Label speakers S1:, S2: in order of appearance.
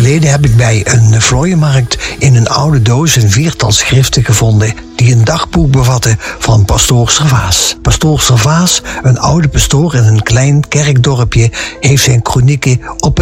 S1: geleden heb ik bij een vlooienmarkt in een oude doos een 4-tal schriften gevonden die een dagboek bevatten van pastoor Servaas. Pastoor Servaas, een oude pastoor in een klein kerkdorpje, heeft zijn kronieken op